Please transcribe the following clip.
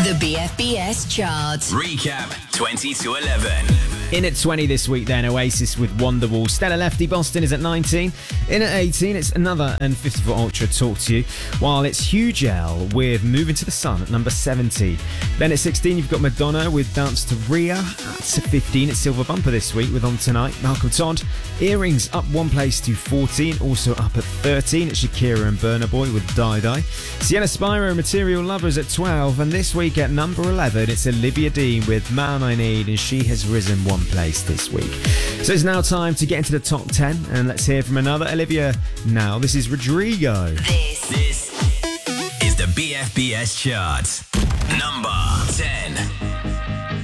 The BFBS chart. Recap 20 to 11. In at 20 this week then, Oasis with Wonderwall. Stella Lefty Boston is at 19. In at 18, it's Another and 54 Ultra Talk to You. While it's Huge L with Moving to the Sun at number 70. Then at 16, you've got Madonna with Dance to Rhea. At 15, it's Silver Bumper this week with On Tonight. Malcolm Todd. Earrings up one place to 14. Also up at 13, it's Shakira and Burna Boy with Die Die. Sienna Spiro and Material Lovers at 12. And this week at number 11, it's Olivia Dean with Man I Need, and she has risen one place this week. So it's now time to get into the top 10, and let's hear from another Olivia now. This is Rodrigo. This is the BFBS chart. Number 10.